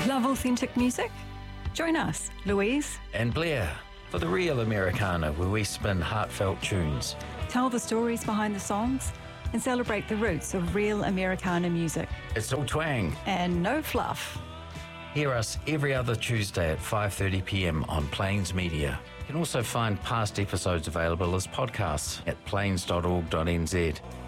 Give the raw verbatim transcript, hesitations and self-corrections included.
Love authentic music? Join us, Louise and Blair, for The Real Americana, where we spin heartfelt tunes. Tell the stories behind the songs and celebrate the roots of real Americana music. It's all twang and no fluff. Hear us every other Tuesday at five thirty p.m. on Plains Media. You can also find past episodes available as podcasts at plains dot org dot n z.